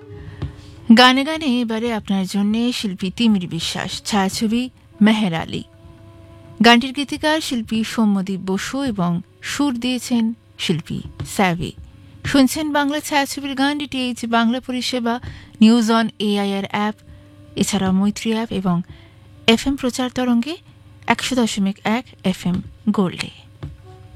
গানে গানে এবারে আপনার জন্য শিল্পী তিমির বিশ্বাস, ছায়াছবি মেহের আলী। গানটির গীতিকার শিল্পী সৌম্যদীপ বসু এবং সুর দিয়েছেন শিল্পী স্যাভি। শুনছেন বাংলা ছায়াছবির গান। ডিটিএইচ বাংলা পরিষেবা, নিউজ অন এআইআর অ্যাপ, এছাড়াও মৈত্রী অ্যাপ এবং FM প্রচার তরঙ্গে 100.1 FM গোল্ডে।